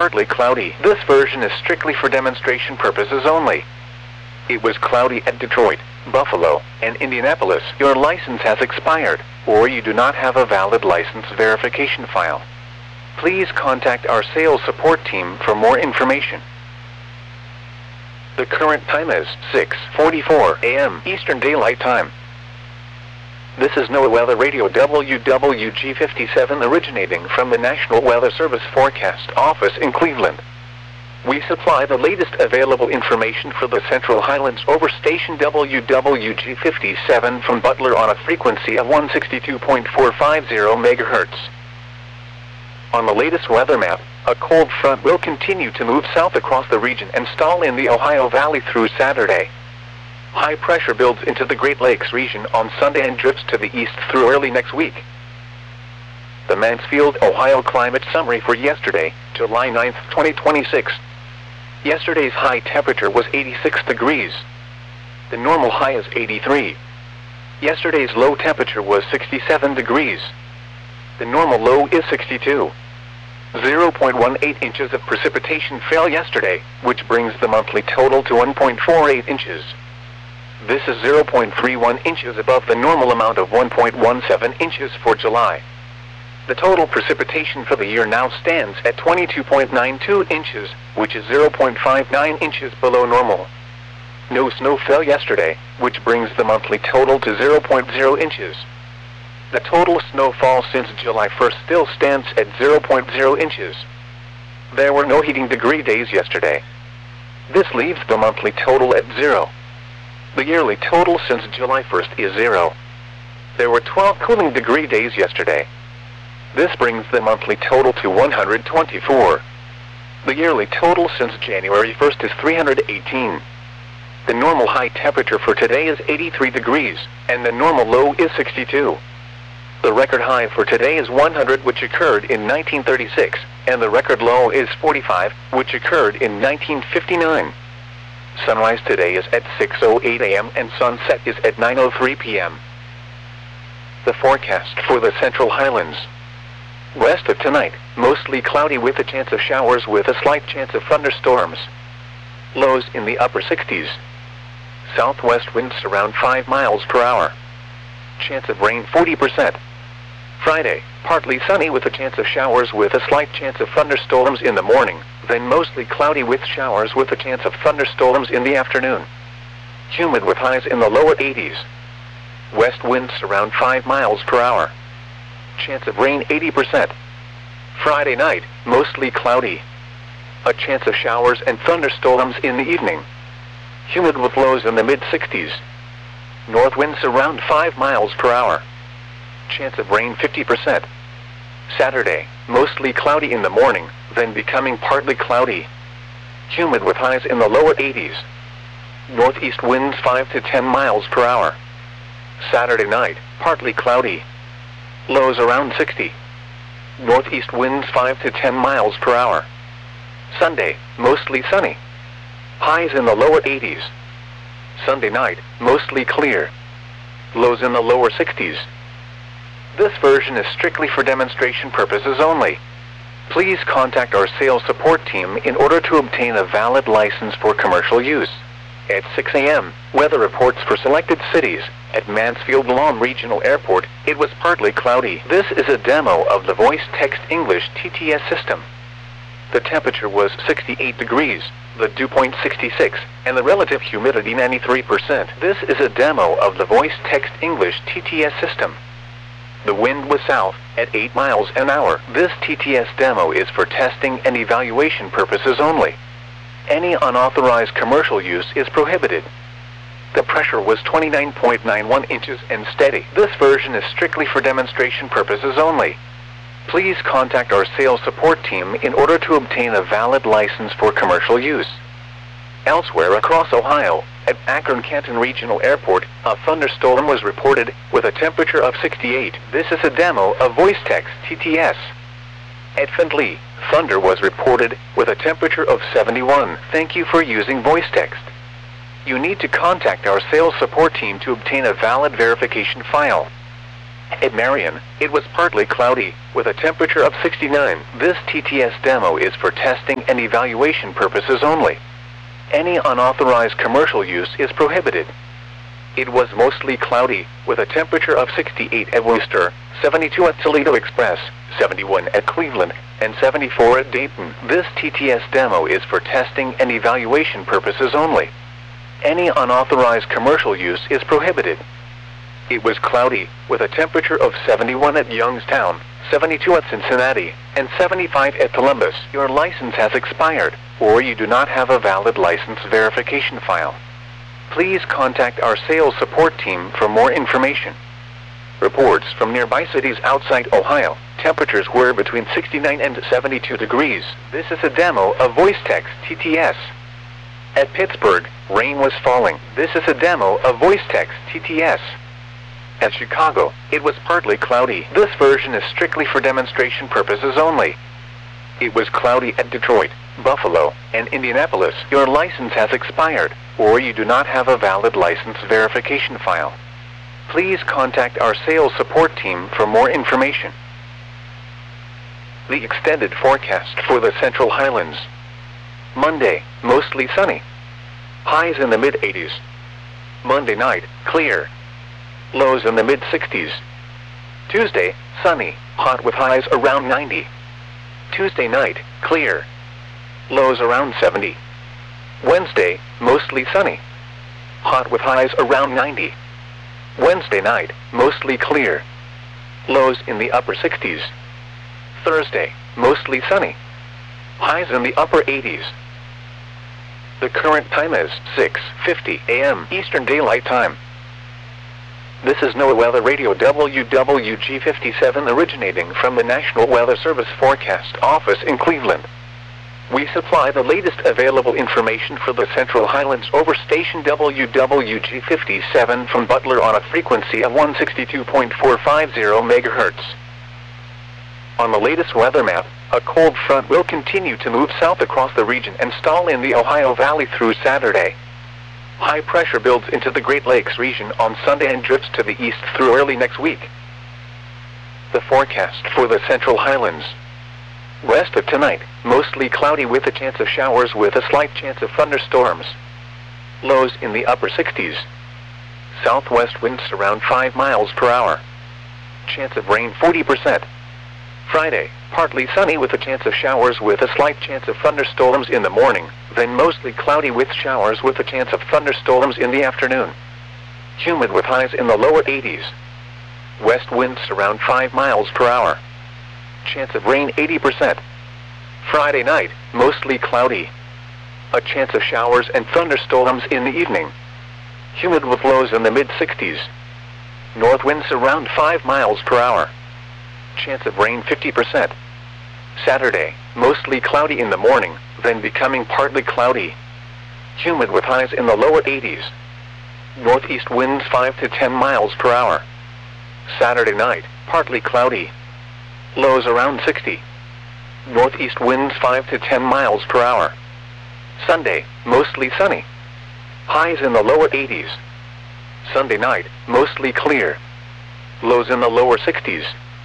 partly cloudy. This version is strictly for demonstration purposes only. It was cloudy at Detroit, Buffalo, and Indianapolis. Your license has expired, or you do not have a valid license verification file. Please contact our sales support team for more information. The current time is 6:44 a.m. Eastern Daylight Time. This is NOAA Weather Radio WWG57 originating from the National Weather Service Forecast Office in Cleveland. We supply the latest available information for the Central Highlands over station WWG57 from Butler on a frequency of 162.450 MHz. On the latest weather map, a cold front will continue to move south across the region and stall in the Ohio Valley through Saturday. High pressure builds into the Great Lakes region on Sunday and drifts to the east through early next week. The Mansfield, Ohio climate summary for yesterday, July 9, 2026. Yesterday's high temperature was 86 degrees. The normal high is 83. Yesterday's low temperature was 67 degrees. The normal low is 62. 0.18 inches of precipitation fell yesterday, which brings the monthly total to 1.48 inches. This is 0.31 inches above the normal amount of 1.17 inches for July. The total precipitation for the year now stands at 22.92 inches, which is 0.59 inches below normal. No snow fell yesterday, which brings the monthly total to 0.0 inches. The total snowfall since July 1st still stands at 0.0 inches. There were no heating degree days yesterday. This leaves the monthly total at 0. The yearly total since July 1st is 0. There were 12 cooling degree days yesterday. This brings the monthly total to 124. The yearly total since January 1st is 318. The normal high temperature for today is 83 degrees, and the normal low is 62. The record high for today is 100, which occurred in 1936, and the record low is 45, which occurred in 1959. Sunrise today is at 6:08 a.m. and sunset is at 9:03 p.m. The forecast for the Central Highlands. West of tonight, mostly cloudy with a chance of showers with a slight chance of thunderstorms. Lows in the upper 60s. Southwest winds around 5 miles per hour. Chance of rain 40%. Friday, partly sunny with a chance of showers with a slight chance of thunderstorms in the morning, then mostly cloudy with showers with a chance of thunderstorms in the afternoon. Humid with highs in the lower 80s. West winds around 5 miles per hour. Chance of rain 80%. Friday night, mostly cloudy. A chance of showers and thunderstorms in the evening. Humid with lows in the mid-60s. North winds around 5 miles per hour. Chance of rain 50%. Saturday, mostly cloudy in the morning, then becoming partly cloudy. Humid with highs in the lower 80s. Northeast winds 5 to 10 miles per hour. Saturday night, partly cloudy. Lows around 60. Northeast winds 5 to 10 miles per hour. Sunday, mostly sunny. Highs in the lower 80s. Sunday night, mostly clear. Lows in the lower 60s. This version is strictly for demonstration purposes only. Please contact our sales support team in order to obtain a valid license for commercial use. At 6 a.m., weather reports for selected cities. At Mansfield-Lom Regional Airport, it was partly cloudy. This is a demo of the Voice Text English TTS system. The temperature was 68 degrees, the dew point 66, and the relative humidity 93%. This is a demo of the Voice Text English TTS system. The wind was south, at 8 miles an hour. This TTS demo is for testing and evaluation purposes only. Any unauthorized commercial use is prohibited. The pressure was 29.91 inches and steady. This version is strictly for demonstration purposes only. Please contact our sales support team in order to obtain a valid license for commercial use. Elsewhere across Ohio, at Akron-Canton Regional Airport, a thunderstorm was reported with a temperature of 68. This is a demo of VoiceText TTS. At Findlay, thunder was reported with a temperature of 71. Thank you for using VoiceText. You need to contact our sales support team to obtain a valid verification file. At Marion, it was partly cloudy, with a temperature of 69. This TTS demo is for testing and evaluation purposes only. Any unauthorized commercial use is prohibited. It was mostly cloudy, with a temperature of 68 at Worcester, 72 at Toledo Express, 71 at Cleveland, and 74 at Dayton. This TTS demo is for testing and evaluation purposes only. Any unauthorized commercial use is prohibited. It was cloudy, with a temperature of 71 at Youngstown, 72 at Cincinnati, and 75 at Columbus. Your license has expired, or you do not have a valid license verification file. Please contact our sales support team for more information. Reports from nearby cities outside Ohio, temperatures were between 69 and 72 degrees. This is a demo of VoiceText TTS. At Pittsburgh, rain was falling. This is a demo of VoiceText TTS. At Chicago, it was partly cloudy. This version is strictly for demonstration purposes only. It was cloudy at Detroit, Buffalo, and Indianapolis. Your license has expired, or you do not have a valid license verification file. Please contact our sales support team for more information. The extended forecast for the Central Highlands. Monday, mostly sunny. Highs in the mid-80s. Monday night, clear. Lows in the mid-60s. Tuesday, sunny, hot with highs around 90. Tuesday night, clear. Lows around 70. Wednesday, mostly sunny. Hot with highs around 90. Wednesday night, mostly clear. Lows in the upper 60s. Thursday, mostly sunny. Highs in the upper 80s. The current time is 6:50 a.m. Eastern Daylight Time. This is NOAA Weather Radio WWG57 originating from the National Weather Service Forecast Office in Cleveland. We supply the latest available information for the Central Highlands over station WWG57 from Butler on a frequency of 162.450 MHz. On the latest weather map, a cold front will continue to move south across the region and stall in the Ohio Valley through Saturday. High pressure builds into the Great Lakes region on Sunday and drifts to the east through early next week. The forecast for the Central Highlands. West of tonight, mostly cloudy with a chance of showers with a slight chance of thunderstorms. Lows in the upper 60s. Southwest winds around 5 miles per hour. Chance of rain 40%. Friday, partly sunny with a chance of showers with a slight chance of thunderstorms in the morning, then mostly cloudy with showers with a chance of thunderstorms in the afternoon. Humid with highs in the lower 80s. West winds around 5 miles per hour. Chance of rain 80%. Friday night, mostly cloudy. A chance of showers and thunderstorms in the evening. Humid with lows in the mid-60s. North winds around 5 miles per hour. Chance of rain 50%. Saturday, mostly cloudy in the morning, then becoming partly cloudy. Humid with highs in the lower 80s. Northeast winds 5 to 10 miles per hour. Saturday night, partly cloudy. Lows around 60. Northeast winds 5 to 10 miles per hour. Sunday, mostly sunny. Highs in the lower 80s. Sunday night, mostly clear. Lows in the lower 60s.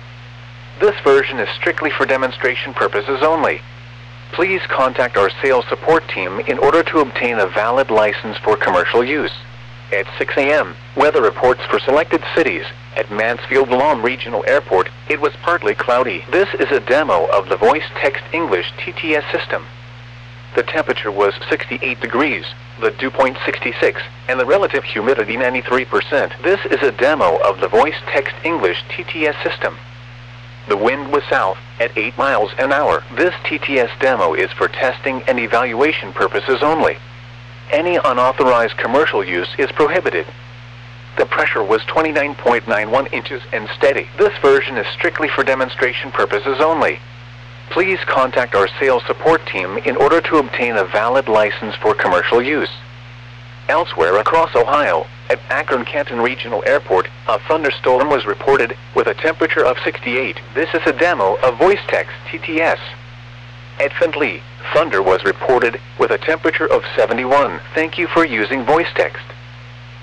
This version is strictly for demonstration purposes only. Please contact our sales support team in order to obtain a valid license for commercial use. At 6 a.m., weather reports for selected cities. At Mansfield-Lom Regional Airport, it was partly cloudy. This is a demo of the Voice Text English TTS system. The temperature was 68 degrees, the dew point 66, and the relative humidity 93%. This is a demo of the Voice Text English TTS system. The wind was south at 8 miles an hour. This TTS demo is for testing and evaluation purposes only. Any unauthorized commercial use is prohibited. The pressure was 29.91 inches and steady. This version is strictly for demonstration purposes only. Please contact our sales support team in order to obtain a valid license for commercial use. Elsewhere across Ohio, at Akron-Canton Regional Airport, a thunderstorm was reported with a temperature of 68. This is a demo of VoiceText TTS. At Findlay, thunder was reported with a temperature of 71. Thank you for using VoiceText.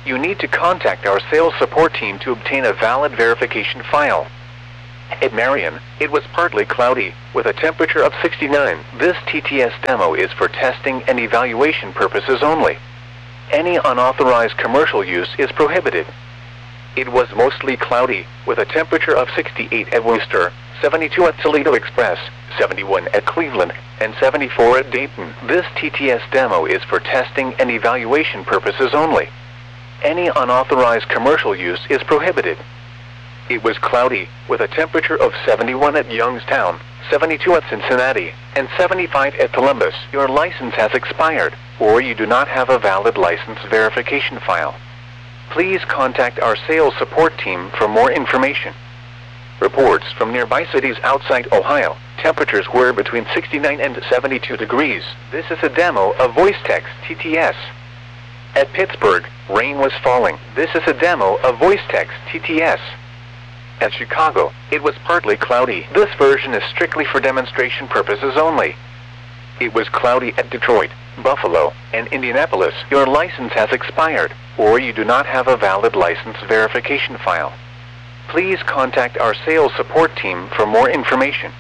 You need to contact our sales support team to obtain a valid verification file. At Marion, it was partly cloudy, with a temperature of 69. This TTS demo is for testing and evaluation purposes only. Any unauthorized commercial use is prohibited. It was mostly cloudy, with a temperature of 68 at Worcester, 72 at Toledo Express, 71 at Cleveland, and 74 at Dayton. This TTS demo is for testing and evaluation purposes only. Any unauthorized commercial use is prohibited. It was cloudy, with a temperature of 71 at Youngstown, 72 at Cincinnati, and 75 at Columbus. Your license has expired, or you do not have a valid license verification file. Please contact our sales support team for more information. Reports from nearby cities outside Ohio, temperatures were between 69 and 72 degrees. This is a demo of VoiceText TTS. At Pittsburgh, rain was falling. This is a demo of VoiceText TTS. At Chicago, it was partly cloudy. This version is strictly for demonstration purposes only. It was cloudy at Detroit, Buffalo, and Indianapolis. Your license has expired, or you do not have a valid license verification file. Please contact our sales support team for more information.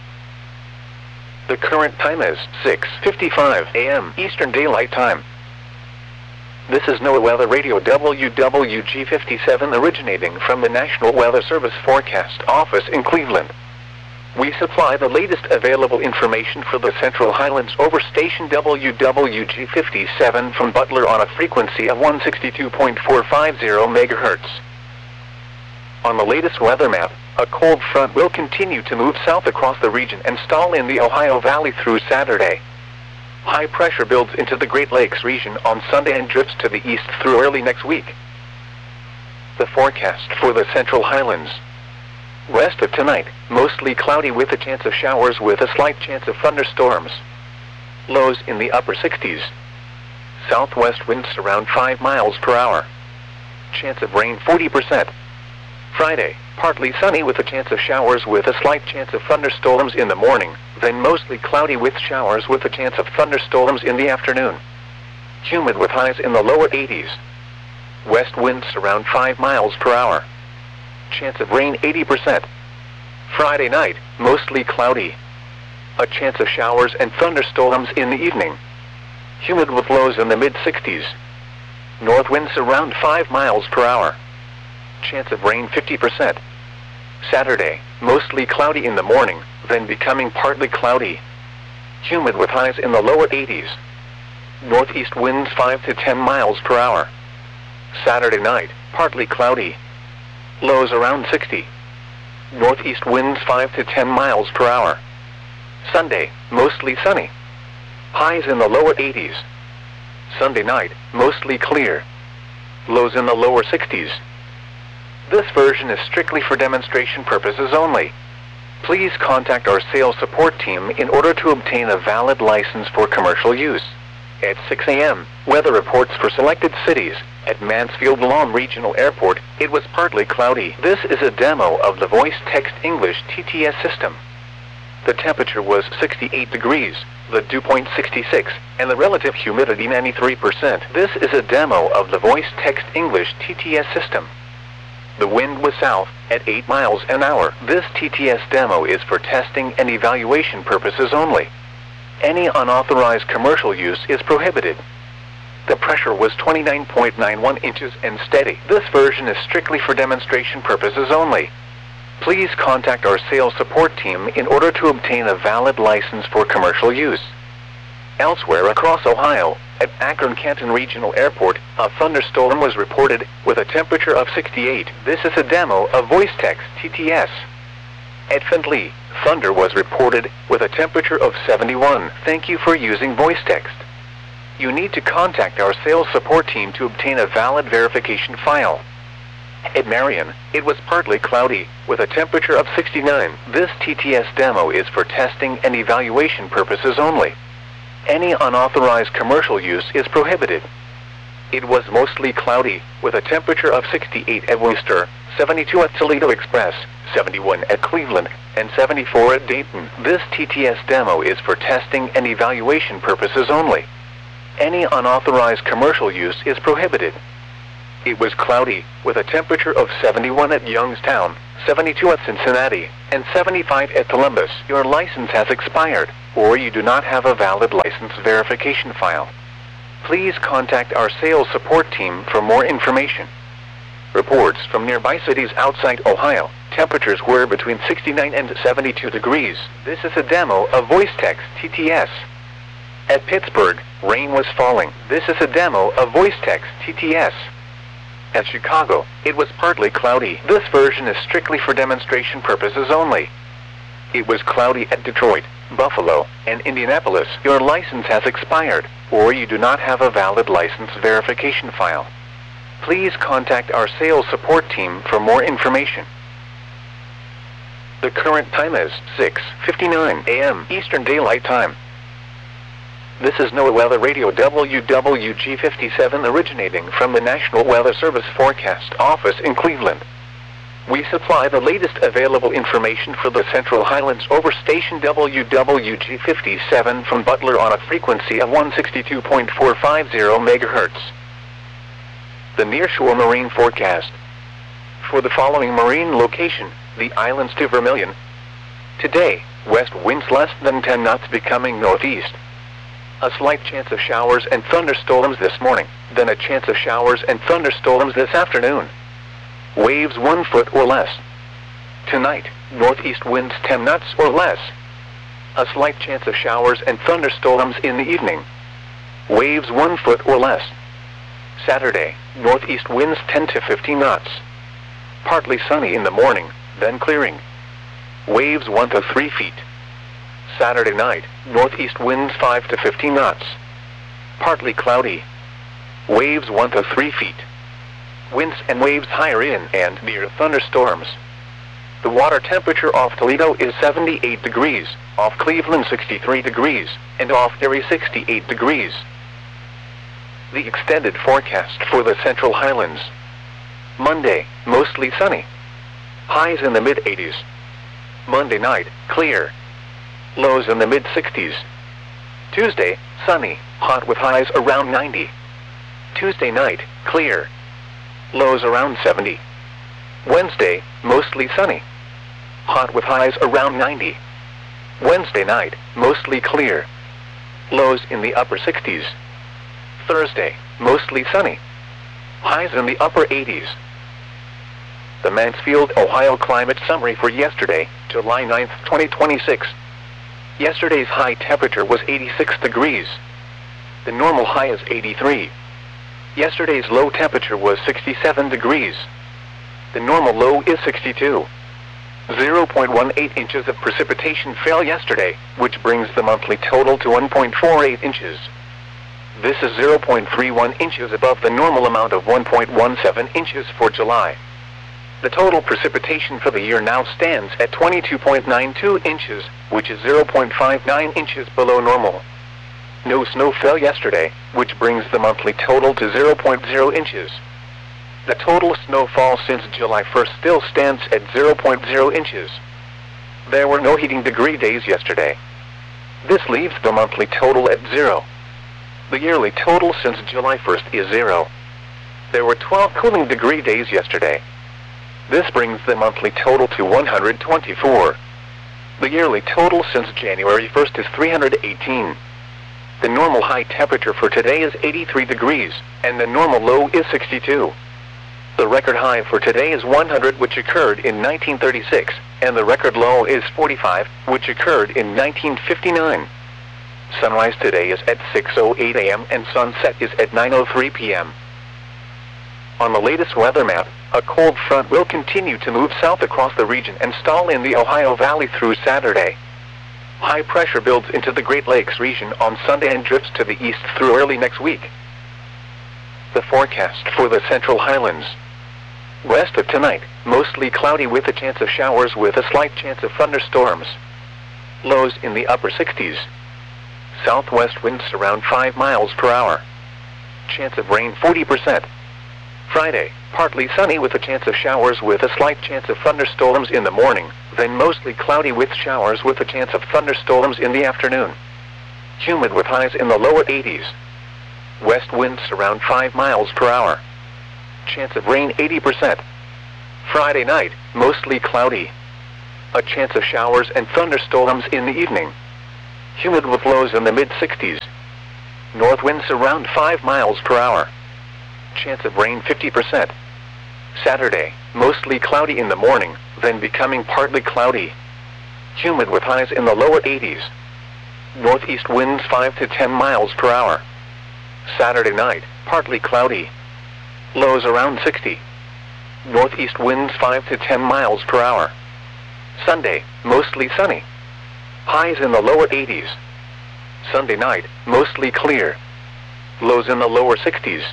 The current time is 6:55 a.m. Eastern Daylight Time. This is NOAA Weather Radio WWG57 originating from the National Weather Service Forecast Office in Cleveland. We supply the latest available information for the Central Highlands over station WWG57 from Butler on a frequency of 162.450 MHz. On the latest weather map, a cold front will continue to move south across the region and stall in the Ohio Valley through Saturday. High pressure builds into the Great Lakes region on Sunday and drifts to the east through early next week. The forecast for the Central Highlands. West of tonight, mostly cloudy with a chance of showers with a slight chance of thunderstorms. Lows in the upper 60s. Southwest winds around 5 miles per hour. Chance of rain 40%. Friday, partly sunny with a chance of showers with a slight chance of thunderstorms in the morning, then mostly cloudy with showers with a chance of thunderstorms in the afternoon. Humid with highs in the lower 80s. West winds around 5 miles per hour. Chance of rain 80%. Friday night, mostly cloudy. A chance of showers and thunderstorms in the evening. Humid with lows in the mid-60s. North winds around 5 miles per hour. Chance of rain 50%. Saturday, mostly cloudy in the morning, then becoming partly cloudy. Humid with highs in the lower 80s. Northeast winds 5 to 10 miles per hour. Saturday night, partly cloudy. Lows around 60. Northeast winds 5 to 10 miles per hour. Sunday, mostly sunny. Highs in the lower 80s. Sunday night, mostly clear. Lows in the lower 60s. This version is strictly for demonstration purposes only. Please contact our sales support team in order to obtain a valid license for commercial use. At 6 a.m., weather reports for selected cities. At Mansfield Lawn Regional Airport, it was partly cloudy. This is a demo of the Voice Text English TTS system. The temperature was 68 degrees, the dew point 66, and the relative humidity 93%. This is a demo of the Voice Text English TTS system. The wind was south at 8 miles an hour. This TTS demo is for testing and evaluation purposes only. Any unauthorized commercial use is prohibited. The pressure was 29.91 inches and steady. This version is strictly for demonstration purposes only. Please contact our sales support team in order to obtain a valid license for commercial use. Elsewhere across Ohio, at Akron-Canton Regional Airport, a thunderstorm was reported with a temperature of 68. This is a demo of VoiceText TTS. At Findlay, thunder was reported with a temperature of 71. Thank you for using VoiceText. You need to contact our sales support team to obtain a valid verification file. At Marion, it was partly cloudy with a temperature of 69. This TTS demo is for testing and evaluation purposes only. Any unauthorized commercial use is prohibited. It was mostly cloudy with a temperature of 68 at Worcester, 72 at Toledo Express, 71 at Cleveland, and 74 at Dayton. This TTS demo is for testing and evaluation purposes only. Any unauthorized commercial use is prohibited. It was cloudy, with a temperature of 71 at Youngstown, 72 at Cincinnati, and 75 at Columbus. Your license has expired, or you do not have a valid license verification file. Please contact our sales support team for more information. Reports from nearby cities outside Ohio, temperatures were between 69 and 72 degrees. This is a demo of VoiceText TTS. At Pittsburgh, rain was falling. This is a demo of VoiceText TTS. At Chicago, it was partly cloudy. This version is strictly for demonstration purposes only. It was cloudy at Detroit, Buffalo, and Indianapolis. Your license has expired, or you do not have a valid license verification file. Please contact our sales support team for more information. The current time is 6:59 a.m. Eastern Daylight Time. This is NOAA Weather Radio WWG57 originating from the National Weather Service Forecast Office in Cleveland. We supply the latest available information for the Central Highlands over station WWG57 from Butler on a frequency of 162.450 MHz. The Nearshore Marine Forecast. For the following marine location, the islands to Vermilion. Today, west winds less than 10 knots becoming northeast. A slight chance of showers and thunderstorms this morning, then a chance of showers and thunderstorms this afternoon. Waves 1 foot or less. Tonight, northeast winds 10 knots or less. A slight chance of showers and thunderstorms in the evening. Waves 1 foot or less. Saturday, northeast winds 10 to 15 knots. Partly sunny in the morning, then clearing. Waves 1 to 3 feet. Saturday night, northeast winds 5 to 15 knots. Partly cloudy. Waves 1 to 3 feet. Winds and waves higher in and near thunderstorms. The water temperature off Toledo is 78 degrees, off Cleveland 63 degrees, and off Erie 68 degrees. The extended forecast for the Central Highlands. Monday, mostly sunny. Highs in the mid-80s. Monday night, clear. Lows in the mid-60s. Tuesday, sunny, hot with highs around 90. Tuesday night, clear. Lows around 70. Wednesday, mostly sunny. Hot with highs around 90. Wednesday night, mostly clear. Lows in the upper 60s. Thursday, mostly sunny. Highs in the upper 80s. The Mansfield, Ohio climate summary for yesterday, July 9, 2026. Yesterday's high temperature was 86 degrees. The normal high is 83. Yesterday's low temperature was 67 degrees. The normal low is 62. 0.18 inches of precipitation fell yesterday, which brings the monthly total to 1.48 inches. This is 0.31 inches above the normal amount of 1.17 inches for July. The total precipitation for the year now stands at 22.92 inches, which is 0.59 inches below normal. No snow fell yesterday, which brings the monthly total to 0.0 inches. The total snowfall since July 1st still stands at 0.0 inches. There were no heating degree days yesterday. This leaves the monthly total at 0. The yearly total since July 1st is 0. There were 12 cooling degree days yesterday. This brings the monthly total to 124. The yearly total since January 1st is 318. The normal high temperature for today is 83 degrees, and the normal low is 62. The record high for today is 100, which occurred in 1936, and the record low is 45, which occurred in 1959. Sunrise today is at 6:08 a.m. and sunset is at 9:03 p.m. On the latest weather map, a cold front will continue to move south across the region and stall in the Ohio Valley through Saturday. High pressure builds into the Great Lakes region on Sunday and drifts to the east through early next week. The forecast for the Central Highlands. West of tonight, mostly cloudy with a chance of showers with a slight chance of thunderstorms. Lows in the upper 60s. Southwest winds around 5 miles per hour. Chance of rain 40%. Friday, partly sunny with a chance of showers with a slight chance of thunderstorms in the morning, then mostly cloudy with showers with a chance of thunderstorms in the afternoon. Humid with highs in the lower 80s. West winds around 5 miles per hour. Chance of rain 80%. Friday night, mostly cloudy. A chance of showers and thunderstorms in the evening. Humid with lows in the mid-60s. North winds around 5 miles per hour. Chance of rain 50%. Saturday, mostly cloudy in the morning, then becoming partly cloudy. Humid with highs in the lower 80s. Northeast winds 5 to 10 miles per hour. Saturday night, partly cloudy. Lows around 60. Northeast winds 5 to 10 miles per hour. Sunday, mostly sunny. Highs in the lower 80s. Sunday night, mostly clear. Lows in the lower 60s.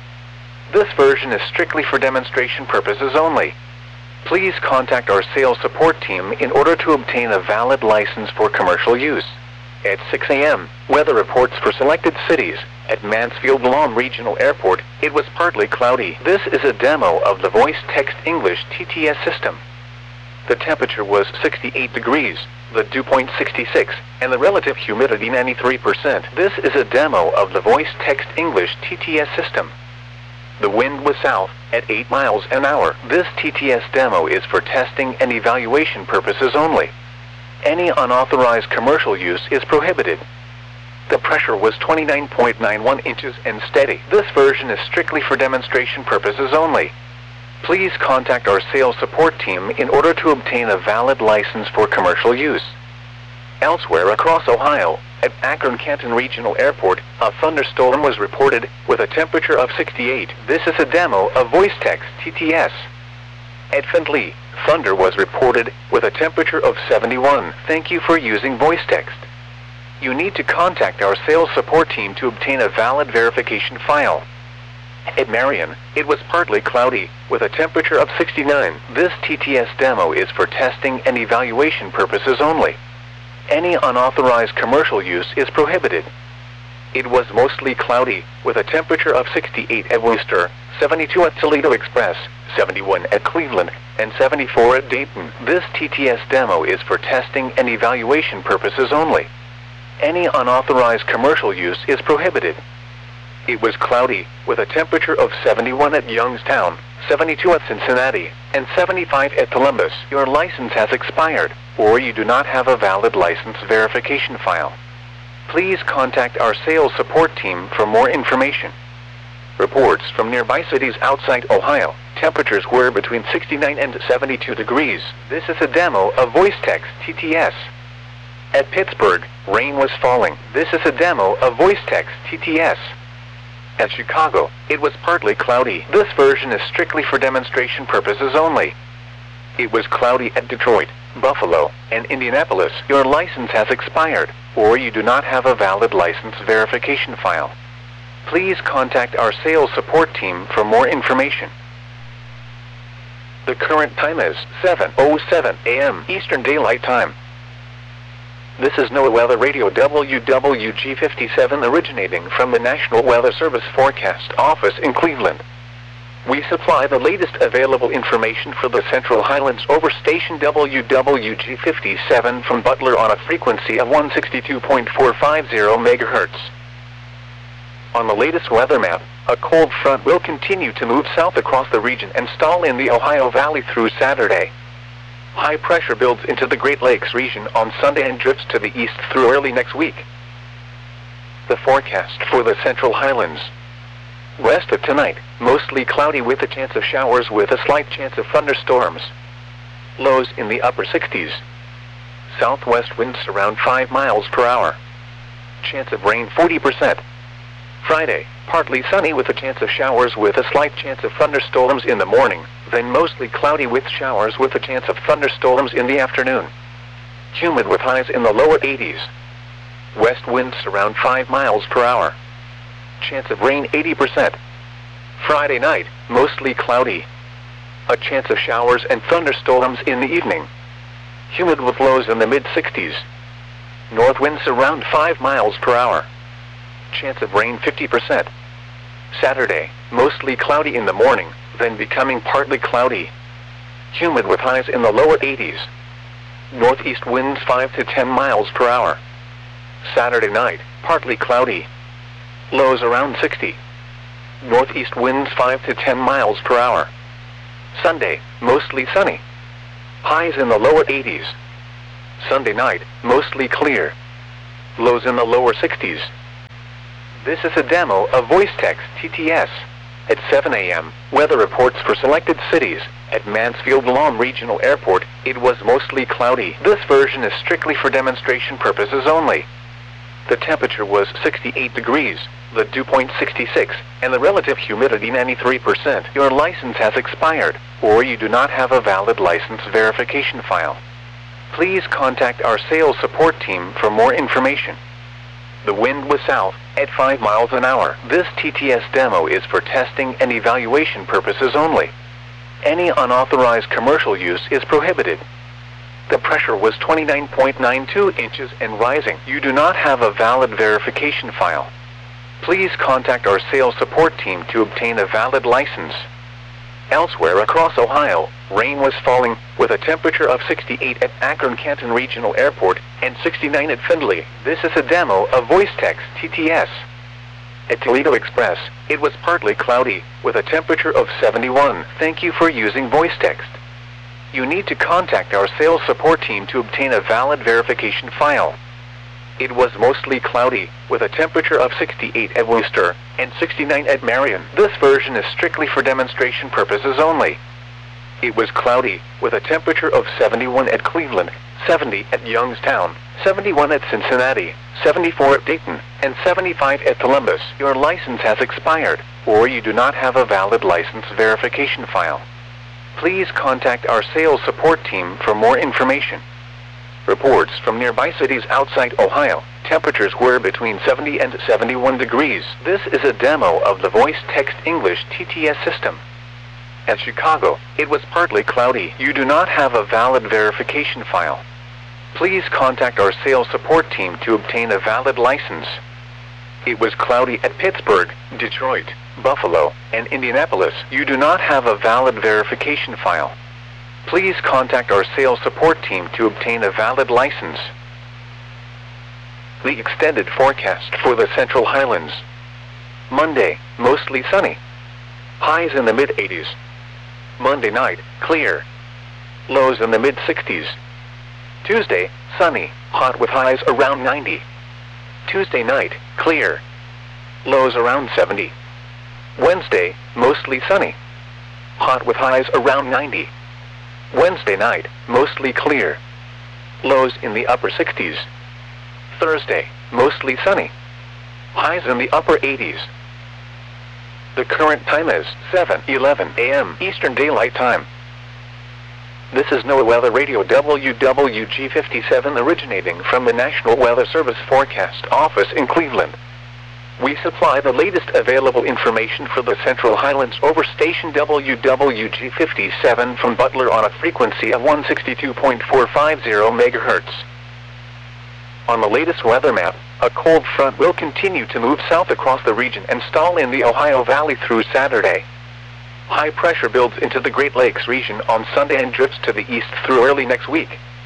This version is strictly for demonstration purposes only. Please contact our sales support team in order to obtain a valid license for commercial use. At 6 a.m., weather reports for selected cities. At Mansfield Lawn Regional Airport, it was partly cloudy. This is a demo of the Voice Text English TTS system. The temperature was 68 degrees, the dew point 66, and the relative humidity 93%. This is a demo of the Voice Text English TTS system. The wind was south at 8 miles an hour. This TTS demo is for testing and evaluation purposes only. Any unauthorized commercial use is prohibited. The pressure was 29.91 inches and steady. This version is strictly for demonstration purposes only. Please contact our sales support team in order to obtain a valid license for commercial use. Elsewhere across Ohio, at Akron-Canton Regional Airport, a thunderstorm was reported with a temperature of 68. This is a demo of Voice Text TTS. At Findlay, thunder was reported with a temperature of 71. Thank you for using Voice Text. You need to contact our sales support team to obtain a valid verification file. At Marion, it was partly cloudy, with a temperature of 69. This TTS demo is for testing and evaluation purposes only. Any unauthorized commercial use is prohibited. It was mostly cloudy, with a temperature of 68 at Worcester, 72 at Toledo Express, 71 at Cleveland, and 74 at Dayton. This TTS demo is for testing and evaluation purposes only. Any unauthorized commercial use is prohibited. It was cloudy, with a temperature of 71 at Youngstown, 72 at Cincinnati, and 75 at Columbus. Your license has expired, or you do not have a valid license verification file. Please contact our sales support team for more information. Reports from nearby cities outside Ohio, temperatures were between 69 and 72 degrees. This is a demo of Voice Text TTS. At Pittsburgh, rain was falling. This is a demo of Voice Text TTS. At Chicago, it was partly cloudy. This version is strictly for demonstration purposes only. It was cloudy at Detroit, Buffalo, and Indianapolis. Your license has expired, or you do not have a valid license verification file. Please contact our sales support team for more information. The current time is 7:07 a.m. Eastern Daylight Time. This is NOAA Weather Radio WWG57 originating from the National Weather Service Forecast Office in Cleveland. We supply the latest available information for the Central Highlands over station WWG57 from Butler on a frequency of 162.450 MHz. On the latest weather map, a cold front will continue to move south across the region and stall in the Ohio Valley through Saturday. High pressure builds into the Great Lakes region on Sunday and drifts to the east through early next week. The forecast for the Central Highlands. West of tonight, mostly cloudy with a chance of showers with a slight chance of thunderstorms. Lows in the upper 60s. Southwest winds around 5 miles per hour. Chance of rain 40%. Friday, partly sunny with a chance of showers with a slight chance of thunderstorms in the morning, then mostly cloudy with showers with a chance of thunderstorms in the afternoon. Humid with highs in the lower 80s. West winds around 5 miles per hour. Chance of rain 80%. Friday night, mostly cloudy. A chance of showers and thunderstorms in the evening. Humid with lows in the mid-60s. North winds around 5 miles per hour. Chance of rain 50%. Saturday, mostly cloudy in the morning, then becoming partly cloudy. Humid with highs in the lower 80s. Northeast winds 5 to 10 miles per hour. Saturday night, partly cloudy. Lows around 60. Northeast winds 5 to 10 miles per hour. Sunday, mostly sunny. Highs in the lower 80s. Sunday night, mostly clear. Lows in the lower 60s. This is a demo of VoiceText TTS. At 7 a.m., weather reports for selected cities. At Mansfield Lawn Regional Airport, it was mostly cloudy. This version is strictly for demonstration purposes only. The temperature was 68 degrees, the dew point 66, and the relative humidity 93%. Your license has expired, or you do not have a valid license verification file. Please contact our sales support team for more information. The wind was south at 5 miles an hour. This TTS demo is for testing and evaluation purposes only. Any unauthorized commercial use is prohibited. The pressure was 29.92 inches and rising. You do not have a valid verification file. Please contact our sales support team to obtain a valid license. Elsewhere across Ohio, rain was falling, with a temperature of 68 at Akron-Canton Regional Airport and 69 at Findlay. This is a demo of VoiceText TTS. At Toledo Express, it was partly cloudy, with a temperature of 71. Thank you for using VoiceText. You need to contact our sales support team to obtain a valid verification file. It was mostly cloudy, with a temperature of 68 at Worcester and 69 at Marion. This version is strictly for demonstration purposes only. It was cloudy, with a temperature of 71 at Cleveland, 70 at Youngstown, 71 at Cincinnati, 74 at Dayton, and 75 at Columbus. Your license has expired, or you do not have a valid license verification file. Please contact our sales support team for more information. Reports from nearby cities outside Ohio, temperatures were between 70 and 71 degrees. This is a demo of the VoiceText English TTS system. At Chicago, it was partly cloudy. You do not have a valid verification file. Please contact our sales support team to obtain a valid license. It was cloudy at Pittsburgh, Detroit, Buffalo, and Indianapolis. You do not have a valid verification file. Please contact our sales support team to obtain a valid license. The extended forecast for the Central Highlands. Monday, mostly sunny. Highs in the mid-80s. Monday night, clear. Lows in the mid-60s. Tuesday, sunny, hot with highs around 90. Tuesday night, clear. Lows around 70. Wednesday, mostly sunny. Hot with highs around 90. Wednesday night, mostly clear. Lows in the upper 60s. Thursday, mostly sunny. Highs in the upper 80s. The current time is 7:11 a.m. Eastern Daylight Time. This is NOAA Weather Radio WWG57 originating from the National Weather Service Forecast Office in Cleveland. We supply the latest available information for the Central Highlands over station WWG57 from Butler on a frequency of 162.450 MHz. On the latest weather map, a cold front will continue to move south across the region and stall in the Ohio Valley through Saturday. High pressure builds into the Great Lakes region on Sunday and drifts to the east through early next week.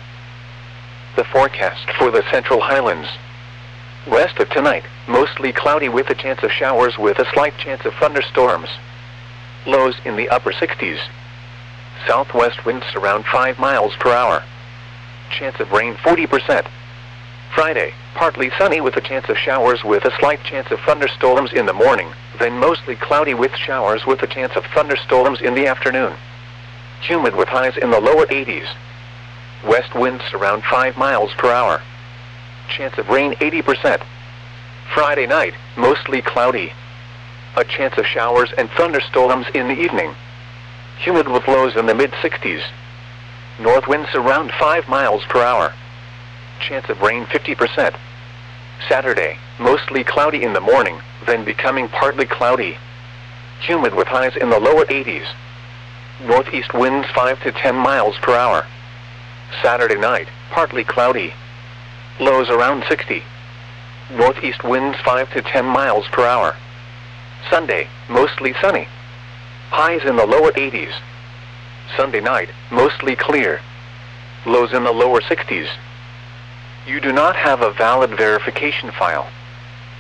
The forecast for the Central Highlands. West of tonight, mostly cloudy with a chance of showers with a slight chance of thunderstorms. Lows in the upper 60s. Southwest winds around 5 miles per hour. Chance of rain 40%. Friday, partly sunny with a chance of showers with a slight chance of thunderstorms in the morning, then mostly cloudy with showers with a chance of thunderstorms in the afternoon. Humid with highs in the lower 80s. West winds around 5 miles per hour. Chance of rain 80%. Friday night, mostly cloudy. A chance of showers and thunderstorms in the evening. Humid with lows in the mid-60s. North winds around 5 miles per hour. Chance of rain 50%. Saturday, mostly cloudy in the morning, then becoming partly cloudy. Humid with highs in the lower 80s. Northeast winds 5 to 10 miles per hour. Saturday night, partly cloudy. Lows around 60. Northeast winds 5 to 10 miles per hour. Sunday, mostly sunny. Highs in the lower 80s. Sunday night, mostly clear. Lows in the lower 60s. You do not have a valid verification file.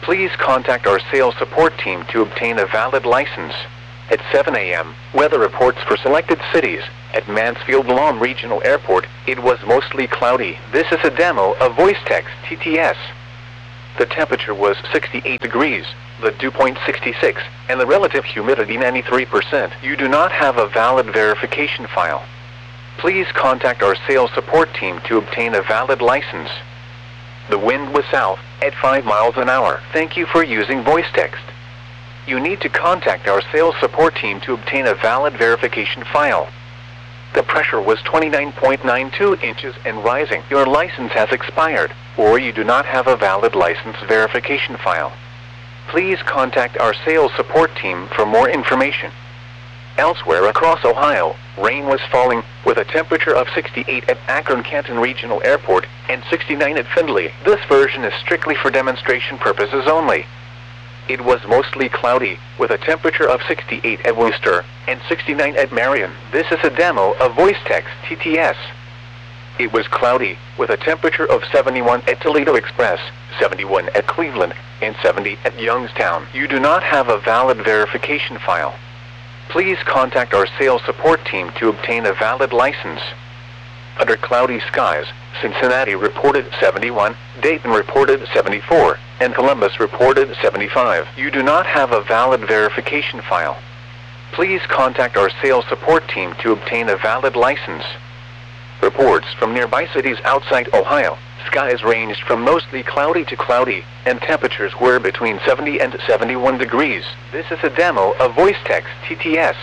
Please contact our sales support team to obtain a valid license. At 7 a.m., weather reports for selected cities. At Mansfield-Lahm Regional Airport, it was mostly cloudy. This is a demo of VoiceText TTS. The temperature was 68 degrees, the dew point 66, and the relative humidity 93%. You do not have a valid verification file. Please contact our sales support team to obtain a valid license. The wind was south, at 5 miles an hour. Thank you for using VoiceText. You need to contact our sales support team to obtain a valid verification file. The pressure was 29.92 inches and rising. Your license has expired, or you do not have a valid license verification file. Please contact our sales support team for more information. Elsewhere across Ohio, rain was falling, with a temperature of 68 at Akron-Canton Regional Airport and 69 at Findlay. This version is strictly for demonstration purposes only. It was mostly cloudy, with a temperature of 68 at Worcester and 69 at Marion. This is a demo of VoiceText TTS. It was cloudy, with a temperature of 71 at Toledo Express, 71 at Cleveland, and 70 at Youngstown. You do not have a valid verification file. Please contact our sales support team to obtain a valid license. Under cloudy skies, Cincinnati reported 71, Dayton reported 74, and Columbus reported 75. You do not have a valid verification file. Please contact our sales support team to obtain a valid license. Reports from nearby cities outside Ohio, skies ranged from mostly cloudy to cloudy, and temperatures were between 70 and 71 degrees. This is a demo of VoiceText TTS.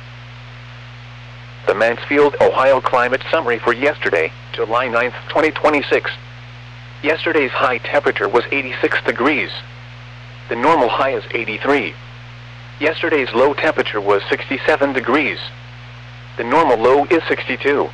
The Mansfield, Ohio climate summary for yesterday, July 9, 2026. Yesterday's high temperature was 86 degrees. The normal high is 83. Yesterday's low temperature was 67 degrees. The normal low is 62.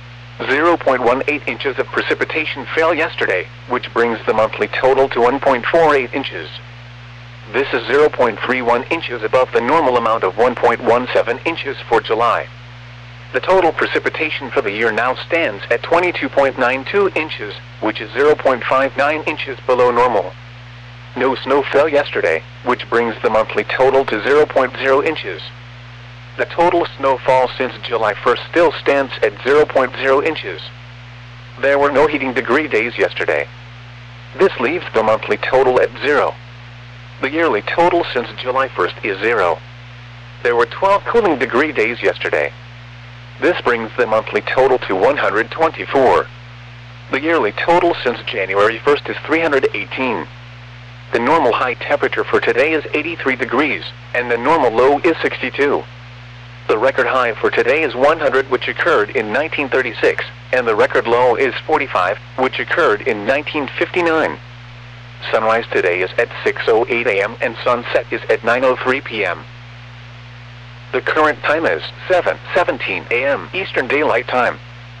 0.18 inches of precipitation fell yesterday, which brings the monthly total to 1.48 inches. This is 0.31 inches above the normal amount of 1.17 inches for July. The total precipitation for the year now stands at 22.92 inches, which is 0.59 inches below normal. No snow fell yesterday, which brings the monthly total to 0.0 inches. The total snowfall since July 1st still stands at 0.0 inches. There were no heating degree days yesterday. This leaves the monthly total at 0. The yearly total since July 1st is 0. There were 12 cooling degree days yesterday. This brings the monthly total to 124. The yearly total since January 1st is 318. The normal high temperature for today is 83 degrees, and the normal low is 62. The record high for today is 100, which occurred in 1936, and the record low is 45, which occurred in 1959. Sunrise today is at 6:08 a.m. and sunset is at 9:03 p.m. The current time is 7:17 a.m. Eastern Daylight Time.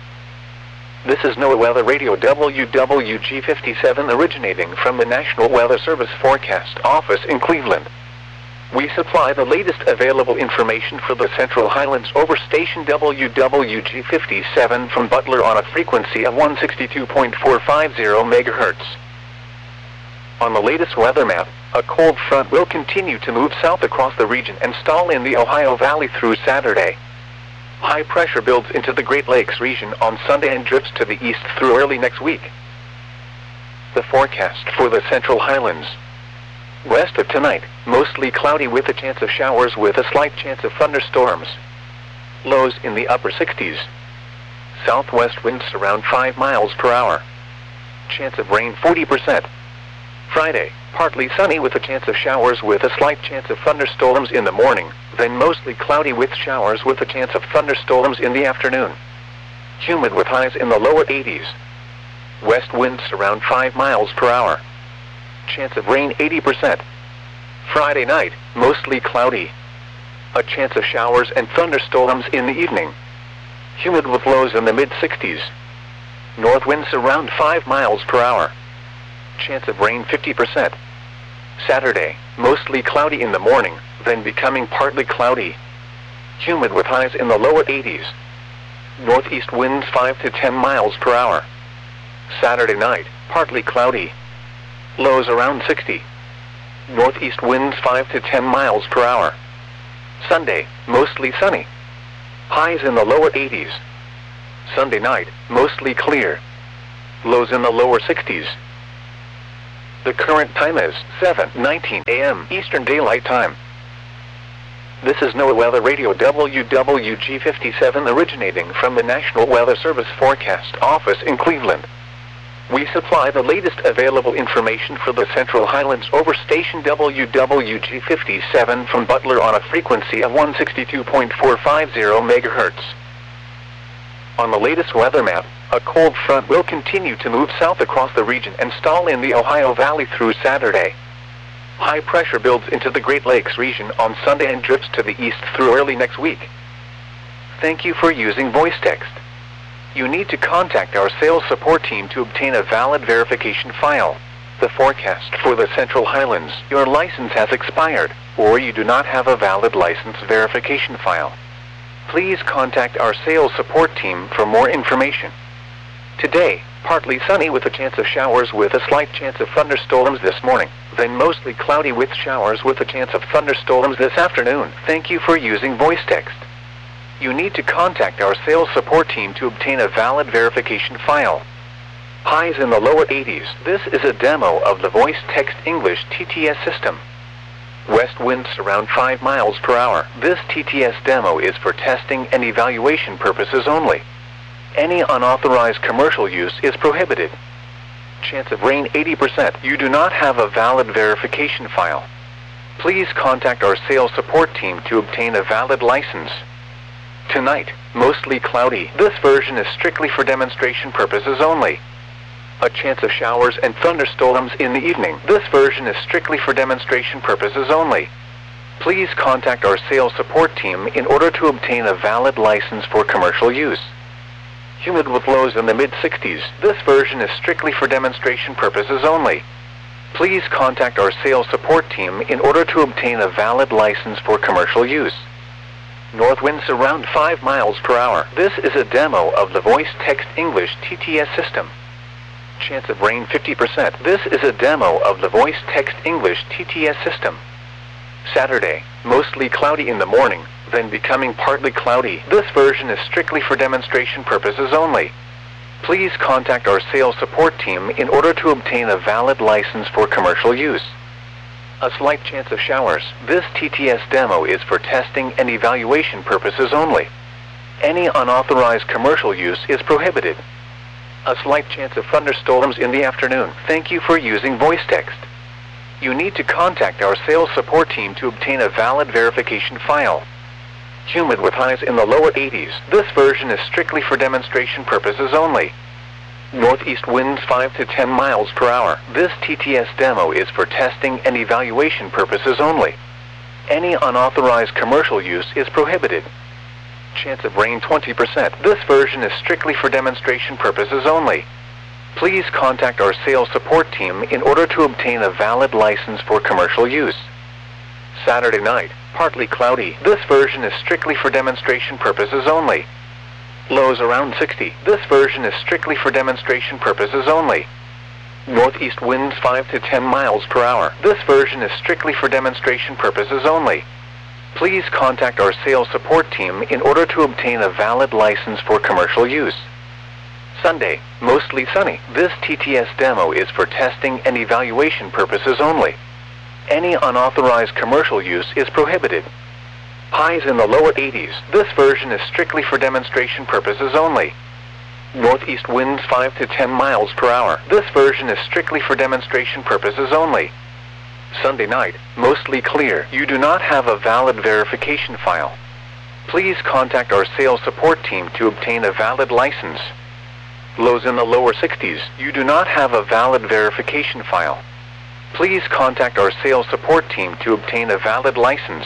This is NOAA Weather Radio WWG57 originating from the National Weather Service Forecast Office in Cleveland. We supply the latest available information for the Central Highlands over station WWG57 from Butler on a frequency of 162.450 MHz. On the latest weather map, a cold front will continue to move south across the region and stall in the Ohio Valley through Saturday. High pressure builds into the Great Lakes region on Sunday and drifts to the east through early next week. The forecast for the Central Highlands. West of tonight, mostly cloudy with a chance of showers with a slight chance of thunderstorms. Lows in the upper 60s. Southwest winds around 5 miles per hour. Chance of rain 40%. Friday, partly sunny with a chance of showers with a slight chance of thunderstorms in the morning, then mostly cloudy with showers with a chance of thunderstorms in the afternoon. Humid with highs in the lower 80s. West winds around 5 miles per hour. Chance of rain 80%. Friday night, mostly cloudy. A chance of showers and thunderstorms in the evening. Humid with lows in the mid-60s. North winds around 5 miles per hour. Chance of rain 50%. Saturday, mostly cloudy in the morning, then becoming partly cloudy. Humid with highs in the lower 80s. Northeast winds 5 to 10 miles per hour. Saturday night, partly cloudy. Lows around 60. Northeast winds 5 to 10 miles per hour. Sunday, mostly sunny. Highs in the lower 80s. Sunday night, mostly clear. Lows in the lower 60s. The current time is 7:19 a.m. Eastern Daylight Time. This is NOAA Weather Radio WWG57 originating from the National Weather Service Forecast Office in Cleveland. We supply the latest available information for the Central Highlands over station WWG57 from Butler on a frequency of 162.450 MHz. On the latest weather map, a cold front will continue to move south across the region and stall in the Ohio Valley through Saturday. High pressure builds into the Great Lakes region on Sunday and drifts to the east through early next week. Thank you for using voice text. You need to contact our sales support team to obtain a valid verification file. The forecast for the Central Highlands, your license has expired, or you do not have a valid license verification file. Please contact our sales support team for more information. Today, partly sunny with a chance of showers with a slight chance of thunderstorms this morning, then mostly cloudy with showers with a chance of thunderstorms this afternoon. Thank you for using voice text. You need to contact our sales support team to obtain a valid verification file. Highs in the lower 80s. This is a demo of the Voice Text English TTS system. West winds around 5 miles per hour. This TTS demo is for testing and evaluation purposes only. Any unauthorized commercial use is prohibited. Chance of rain 80%. You do not have a valid verification file. Please contact our sales support team to obtain a valid license. Tonight, mostly cloudy. This version is strictly for demonstration purposes only. A chance of showers and thunderstorms in the evening. This version is strictly for demonstration purposes only. Please contact our sales support team in order to obtain a valid license for commercial use. Humid with lows in the mid-60s. This version is strictly for demonstration purposes only. Please contact our sales support team in order to obtain a valid license for commercial use. North winds around 5 miles per hour. This is a demo of the Voice Text English TTS system. Chance of rain 50%. This is a demo of the Voice Text English TTS system. Saturday, mostly cloudy in the morning, then becoming partly cloudy. This version is strictly for demonstration purposes only. Please contact our sales support team in order to obtain a valid license for commercial use. A slight chance of showers. This TTS demo is for testing and evaluation purposes only. Any unauthorized commercial use is prohibited. A slight chance of thunderstorms in the afternoon. Thank you for using voice text. You need to contact our sales support team to obtain a valid verification file. Humid with highs in the lower 80s. This version is strictly for demonstration purposes only. Northeast winds 5 to 10 miles per hour. This TTS demo is for testing and evaluation purposes only. Any unauthorized commercial use is prohibited. Chance of rain 20%. This version is strictly for demonstration purposes only. Please contact our sales support team in order to obtain a valid license for commercial use. Saturday night, partly cloudy. This version is strictly for demonstration purposes only. Lows around 60. This version is strictly for demonstration purposes only. Northeast winds 5 to 10 miles per hour. This version is strictly for demonstration purposes only. Please contact our sales support team in order to obtain a valid license for commercial use. Sunday, mostly sunny. This TTS demo is for testing and evaluation purposes only. Any unauthorized commercial use is prohibited. Highs in the lower 80s. This version is strictly for demonstration purposes only. Northeast winds 5 to 10 miles per hour. This version is strictly for demonstration purposes only. Sunday night, mostly clear. You do not have a valid verification file. Please contact our sales support team to obtain a valid license. Lows in the lower 60s. You do not have a valid verification file. Please contact our sales support team to obtain a valid license.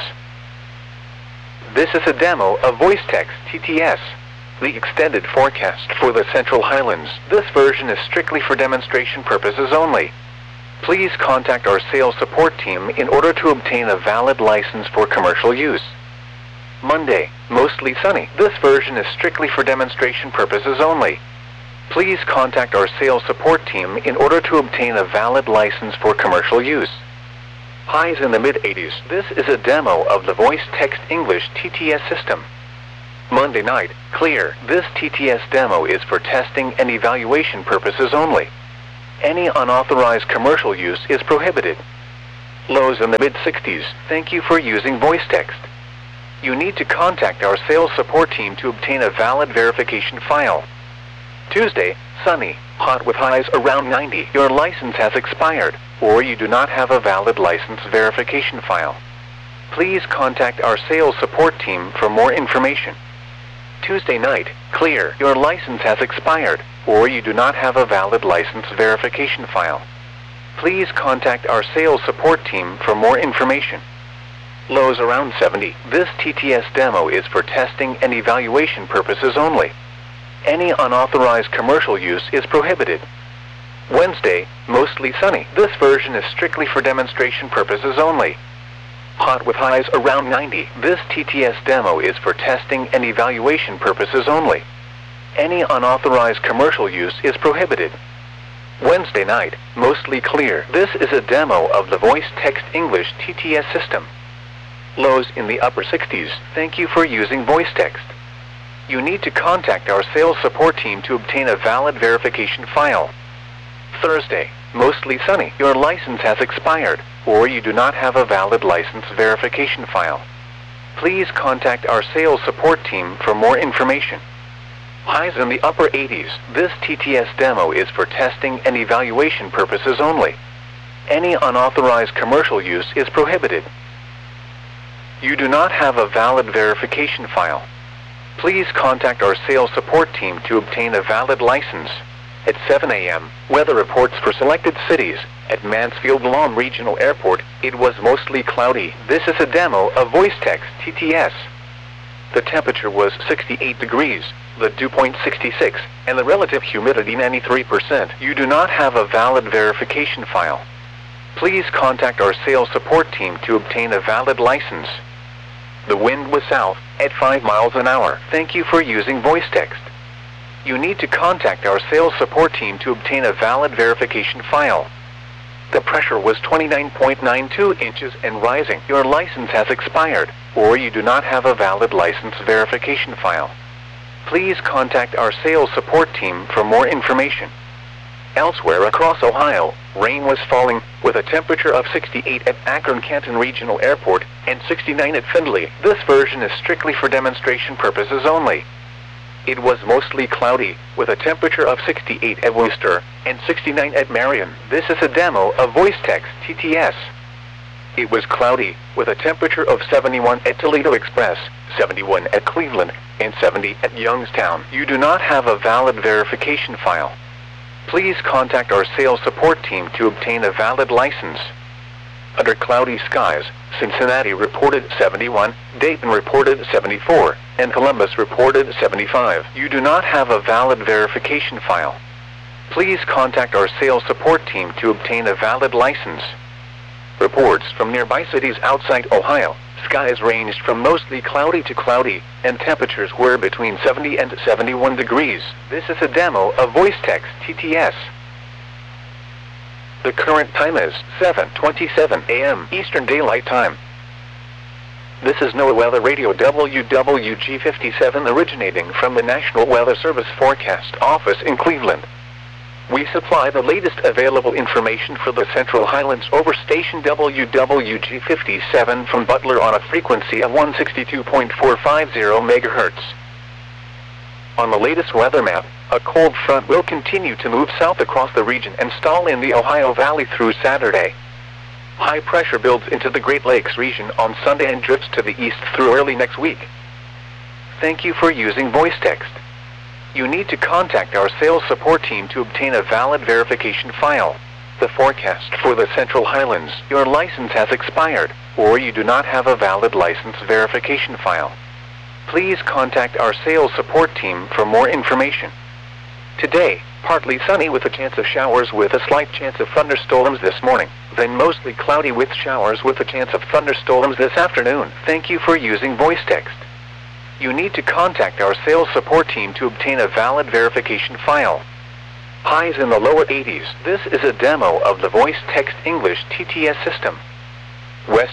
This is a demo of Voice Text TTS, the extended forecast for the Central Highlands. This version is strictly for demonstration purposes only. Please contact our sales support team in order to obtain a valid license for commercial use. Monday, mostly sunny. This version is strictly for demonstration purposes only. Please contact our sales support team in order to obtain a valid license for commercial use. Highs in the mid-80s. This is a demo of the Voice Text English TTS system. Monday night, clear. This TTS demo is for testing and evaluation purposes only. Any unauthorized commercial use is prohibited. Lows in the mid-60s. Thank you for using voice text. You need to contact our sales support team to obtain a valid verification file. Tuesday, sunny, hot with highs around 90. Your license has expired, or you do not have a valid license verification file. Please contact our sales support team for more information. Tuesday night, clear. Your license has expired, or you do not have a valid license verification file. Please contact our sales support team for more information. Lows around 70. This TTS demo is for testing and evaluation purposes only. Any unauthorized commercial use is prohibited. Wednesday, mostly sunny. This version is strictly for demonstration purposes only. Hot with highs around 90. This TTS demo is for testing and evaluation purposes only. Any unauthorized commercial use is prohibited. Wednesday night, mostly clear. This is a demo of the Voice Text English TTS system. Lows in the upper 60s. Thank you for using voice text. You need to contact our sales support team to obtain a valid verification file. Thursday, mostly sunny. Your license has expired, or you do not have a valid license verification file. Please contact our sales support team for more information. Highs in the upper 80s. This TTS demo is for testing and evaluation purposes only. Any unauthorized commercial use is prohibited. You do not have a valid verification file. Please contact our sales support team to obtain a valid license. At 7 a.m., weather reports for selected cities. At Mansfield Lahm Regional Airport, it was mostly cloudy. This is a demo of voice text TTS. The temperature was 68 degrees, the dew point 66, and the relative humidity 93%. You do not have a valid verification file. Please contact our sales support team to obtain a valid license. The wind was south at 5 miles an hour. Thank you for using voice text. You need to contact our sales support team to obtain a valid verification file. The pressure was 29.92 inches and rising. Your license has expired, or you do not have a valid license verification file. Please contact our sales support team for more information. Elsewhere across Ohio, rain was falling, with a temperature of 68 at Akron-Canton Regional Airport and 69 at Findlay. This version is strictly for demonstration purposes only. It was mostly cloudy, with a temperature of 68 at Worcester and 69 at Marion. This is a demo of voice text TTS. It was cloudy, with a temperature of 71 at Toledo Express, 71 at Cleveland, and 70 at Youngstown. You do not have a valid verification file. Please contact our sales support team to obtain a valid license. Under cloudy skies, Cincinnati reported 71, Dayton reported 74, and Columbus reported 75. You do not have a valid verification file. Please contact our sales support team to obtain a valid license. Reports from nearby cities outside Ohio. Skies ranged from mostly cloudy to cloudy, and temperatures were between 70 and 71 degrees. This is a demo of voice text TTS. The current time is 7:27 a.m. Eastern Daylight Time. This is NOAA Weather Radio WWG57 originating from the National Weather Service Forecast Office in Cleveland. We supply the latest available information for the Central Highlands over station WWG57 from Butler on a frequency of 162.450 MHz. On the latest weather map, a cold front will continue to move south across the region and stall in the Ohio Valley through Saturday. High pressure builds into the Great Lakes region on Sunday and drifts to the east through early next week. Thank you for using voice text. You need to contact our sales support team to obtain a valid verification file. The forecast for the Central Highlands. Your license has expired, or you do not have a valid license verification file. Please contact our sales support team for more information. Today, partly sunny with a chance of showers with a slight chance of thunderstorms this morning, then mostly cloudy with showers with a chance of thunderstorms this afternoon. Thank you for using voice text. You need to contact our sales support team to obtain a valid verification file. Highs in the lower 80s. This is a demo of the Voice Text English TTS system.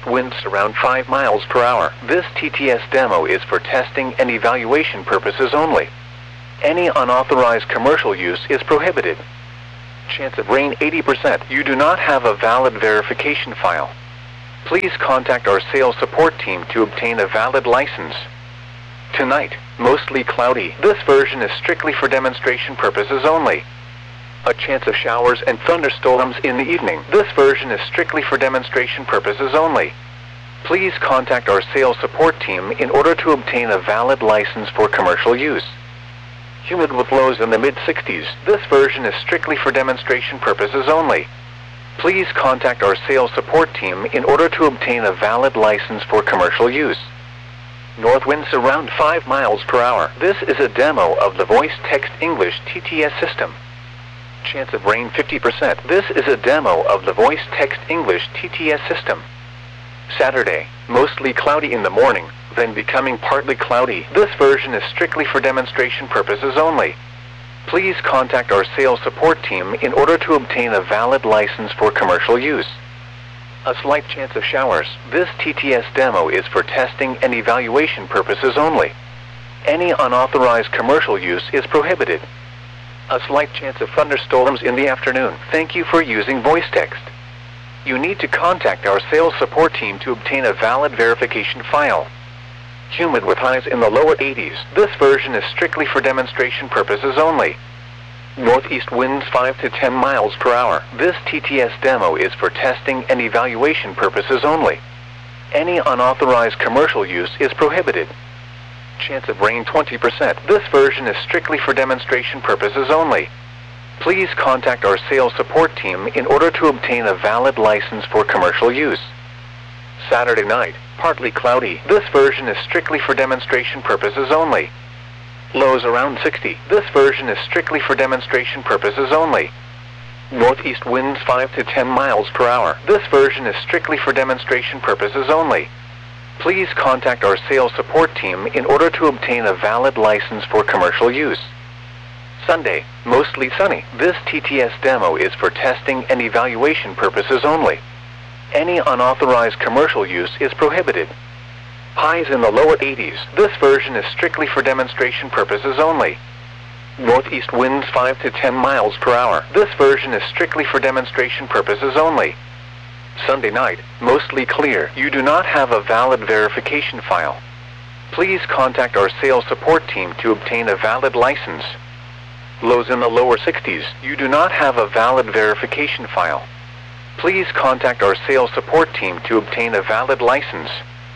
northeast winds around 5 miles per hour. This TTS demo is for testing and evaluation purposes only. Any unauthorized commercial use is prohibited. Chance of rain 80%. You do not have a valid verification file. Please contact our sales support team to obtain a valid license. Tonight, mostly cloudy. This version is strictly for demonstration purposes only. A chance of showers and thunderstorms in the evening. This version is strictly for demonstration purposes only. Please contact our sales support team in order to obtain a valid license for commercial use. Humid with lows in the mid-60s. This version is strictly for demonstration purposes only. Please contact our sales support team in order to obtain a valid license for commercial use. North winds around 5 miles per hour. This is a demo of the Voice Text English TTS system. Chance of rain 50%. This is a demo of the Voice Text English TTS system. Saturday, mostly cloudy in the morning, then becoming partly cloudy. This version is strictly for demonstration purposes only. Please contact our sales support team in order to obtain a valid license for commercial use. A slight chance of showers. This TTS demo is for testing and evaluation purposes only. Any unauthorized commercial use is prohibited. A slight chance of thunderstorms in the afternoon. Thank you for using voice text. You need to contact our sales support team to obtain a valid verification file. Humid with highs in the lower 80s. This version is strictly for demonstration purposes only. Northeast winds 5 to 10 miles per hour. This TTS demo is for testing and evaluation purposes only. Any unauthorized commercial use is prohibited. Chance of rain 20%. This version is strictly for demonstration purposes only. Please contact our sales support team in order to obtain a valid license for commercial use. Saturday night, partly cloudy. This version is strictly for demonstration purposes only. Lows around 60. This version is strictly for demonstration purposes only. Northeast winds 5 to 10 miles per hour. This version is strictly for demonstration purposes only. Please contact our sales support team in order to obtain a valid license for commercial use. Sunday, mostly sunny. This TTS demo is for testing and evaluation purposes only. Any unauthorized commercial use is prohibited. Highs in the lower 80s. This version is strictly for demonstration purposes only. Northeast winds 5 to 10 miles per hour. This version is strictly for demonstration purposes only. Sunday night, mostly clear. You do not have a valid verification file. Please contact our sales support team to obtain a valid license. Lows in the lower 60s. You do not have a valid verification file. Please contact our sales support team to obtain a valid license.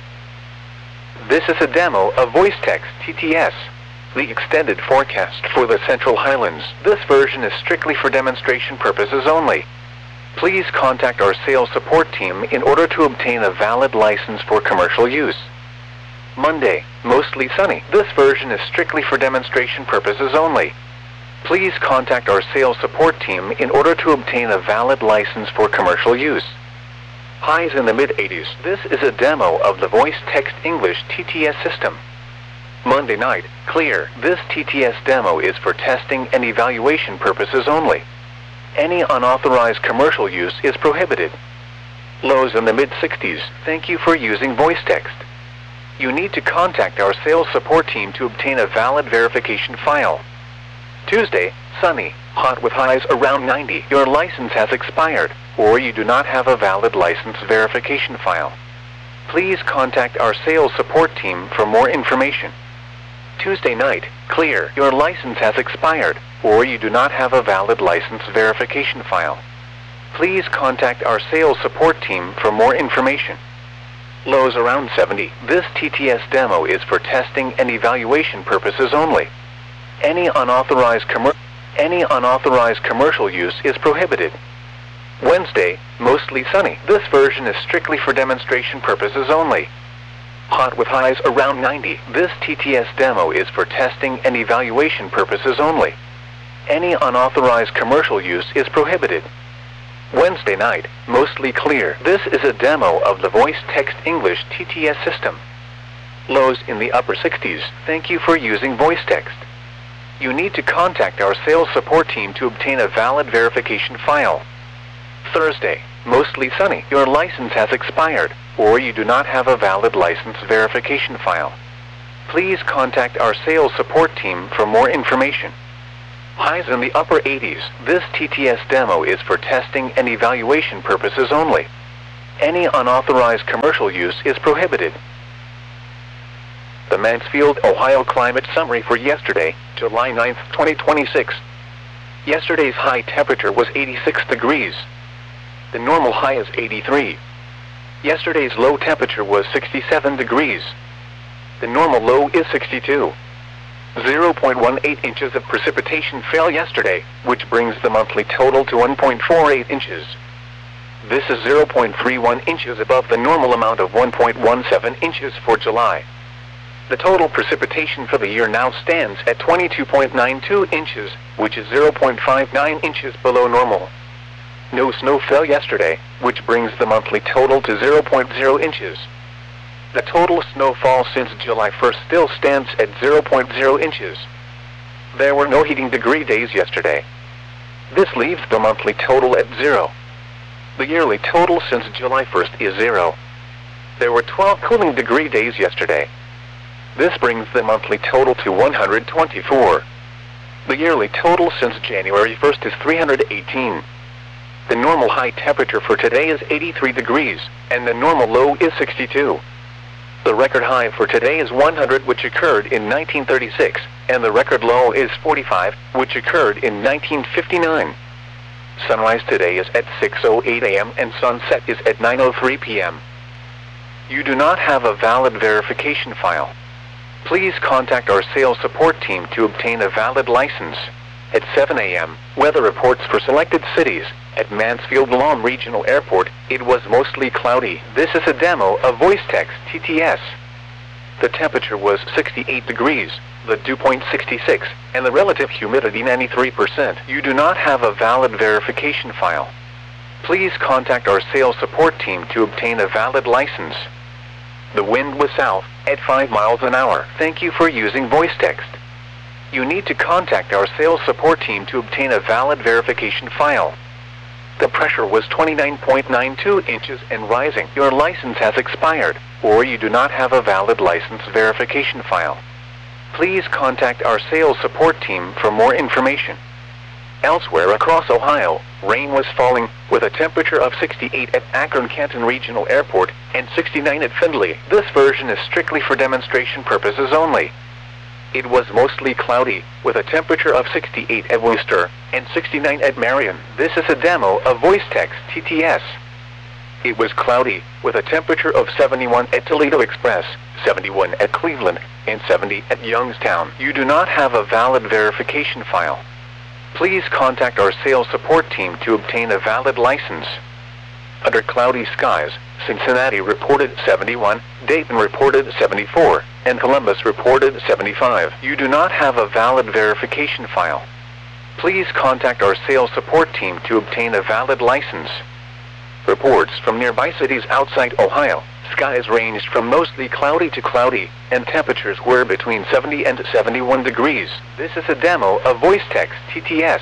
This is a demo of Voice Text TTS, the extended forecast for the Central Highlands. This version is strictly for demonstration purposes only. Please contact our sales support team in order to obtain a valid license for commercial use. Monday, mostly sunny. This version is strictly for demonstration purposes only. Please contact our sales support team in order to obtain a valid license for commercial use. Highs in the mid-80s. This is a demo of the Voice Text English TTS system. Monday night, clear. This TTS demo is for testing and evaluation purposes only. Any unauthorized commercial use is prohibited. Lows in the mid-60s. Thank you for using voice text. You need to contact our sales support team to obtain a valid verification file. Tuesday, sunny, hot with highs around 90. Your license has expired, or you do not have a valid license verification file. Please contact our sales support team for more information. Tuesday night, clear. Your license has expired, or you do not have a valid license verification file. Please contact our sales support team for more information. Lows around 70. This TTS demo is for testing and evaluation purposes only. Any unauthorized commercial use is prohibited. Wednesday, mostly sunny. This version is strictly for demonstration purposes only. Hot with highs around 90. This TTS demo is for testing and evaluation purposes only. Any unauthorized commercial use is prohibited. Wednesday night, mostly clear. This is a demo of the Voice Text English TTS system. Lows in the upper 60s. Thank you for using voice text. You need to contact our sales support team to obtain a valid verification file. Thursday, mostly sunny. Your license has expired, or you do not have a valid license verification file. Please contact our sales support team for more information. Highs in the upper 80s. This TTS demo is for testing and evaluation purposes only. Any unauthorized commercial use is prohibited. The Mansfield, Ohio climate summary for yesterday, July 9, 2026. Yesterday's high temperature was 86 degrees. The normal high is 83. Yesterday's low temperature was 67 degrees. The normal low is 62. 0.18 inches of precipitation fell yesterday, which brings the monthly total to 1.48 inches. This is 0.31 inches above the normal amount of 1.17 inches for July. The total precipitation for the year now stands at 22.92 inches, which is 0.59 inches below normal. No snow fell yesterday, which brings the monthly total to 0.0 inches. The total snowfall since July 1st still stands at 0.0 inches. There were no heating degree days yesterday. This leaves the monthly total at 0. The yearly total since July 1st is 0. There were 12 cooling degree days yesterday. This brings the monthly total to 124. The yearly total since January 1st is 318. The normal high temperature for today is 83 degrees, and the normal low is 62. The record high for today is 100, which occurred in 1936, and the record low is 45, which occurred in 1959. Sunrise today is at 6:08 a.m. and sunset is at 9:03 p.m. You do not have a valid verification file. Please contact our sales support team to obtain a valid license. At 7 a.m., weather reports for selected cities. At Mansfield-Lom Regional Airport, it was mostly cloudy. This is a demo of VoiceText TTS. The temperature was 68 degrees, the dew point 66, and the relative humidity 93%. You do not have a valid verification file. Please contact our sales support team to obtain a valid license. The wind was south, at 5 miles an hour. Thank you for using VoiceText. You need to contact our sales support team to obtain a valid verification file. The pressure was 29.92 inches and rising. Your license has expired, or you do not have a valid license verification file. Please contact our sales support team for more information. Elsewhere across Ohio, rain was falling, with a temperature of 68 at Akron-Canton Regional Airport and 69 at Findlay. This version is strictly for demonstration purposes only. It was mostly cloudy, with a temperature of 68 at Worcester and 69 at Marion. This is a demo of VoiceText TTS. It was cloudy, with a temperature of 71 at Toledo Express, 71 at Cleveland, and 70 at Youngstown. You do not have a valid verification file. Please contact our sales support team to obtain a valid license. Under cloudy skies, Cincinnati reported 71, Dayton reported 74, and Columbus reported 75. You do not have a valid verification file. Please contact our sales support team to obtain a valid license. Reports from nearby cities outside Ohio, skies ranged from mostly cloudy to cloudy, and temperatures were between 70 and 71 degrees. This is a demo of VoiceText TTS.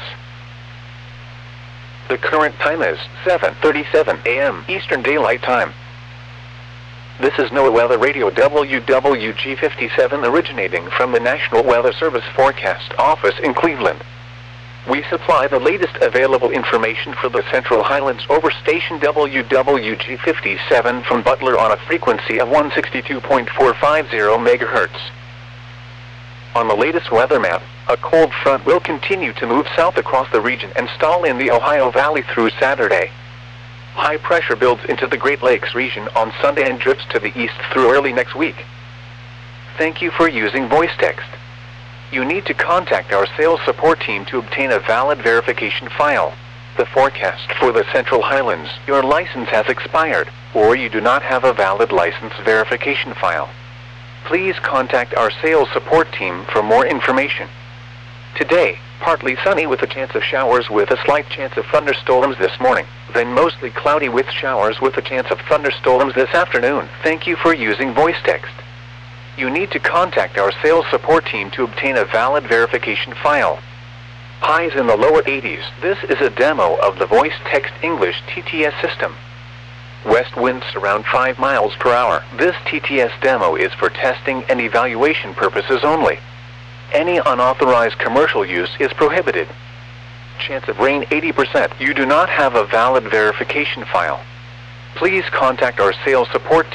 The current time is 7:37 a.m. Eastern Daylight Time. This is NOAA Weather Radio WWG57 originating from the National Weather Service Forecast Office in Cleveland. We supply the latest available information for the Central Highlands over station WWG57 from Butler on a frequency of 162.450 MHz. On the latest weather map, a cold front will continue to move south across the region and stall in the Ohio Valley through Saturday. High pressure builds into the Great Lakes region on Sunday and drifts to the east through early next week. Thank you for using VoiceText. You need to contact our sales support team to obtain a valid verification file. The forecast for the Central Highlands. Your license has expired, or you do not have a valid license verification file. Please contact our sales support team for more information. Today, partly sunny with a chance of showers with a slight chance of thunderstorms this morning, then mostly cloudy with showers with a chance of thunderstorms this afternoon. Thank you for using VoiceText. You need to contact our sales support team to obtain a valid verification file. Highs in the lower 80s. This is a demo of the VoiceText English TTS system. West winds around 5 miles per hour. This TTS demo is for testing and evaluation purposes only. Any unauthorized commercial use is prohibited. Chance of rain 80%. You do not have a valid verification file. Please contact our sales support team